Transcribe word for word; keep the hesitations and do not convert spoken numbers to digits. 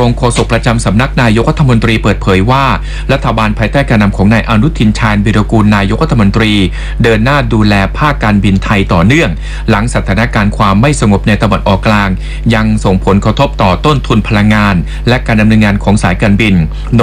งศ์โฆษกประจำสำนักนายกรัฐมนตรีเปิดเผยว่ารัฐบาลภายใต้การนำของนายอนุทินชาญวีรกูลนายกรัฐมนตรีเดินหน้าดูแลภาคการบินไทยต่อเนื่องหลังสถานการณ์ความไม่สงบในตะวันออกกลางยังส่งผลกระทบต่อต้นทุนพลังงานและการดำเนินงานของสายการบิน